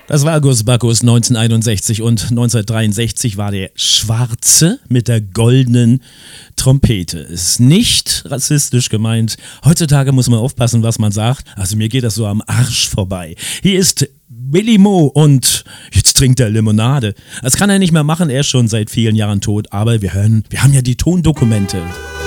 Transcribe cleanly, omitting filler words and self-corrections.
Das war Gus Bacchus 1961 und 1963 war der Schwarze mit der goldenen Trompete. Ist nicht rassistisch gemeint. Heutzutage muss man aufpassen, was man sagt. Also mir geht das so am Arsch vorbei. Hier ist Billy Mo und jetzt trinkt er Limonade. Das kann er nicht mehr machen, er ist schon seit vielen Jahren tot, aber wir haben ja die Tondokumente.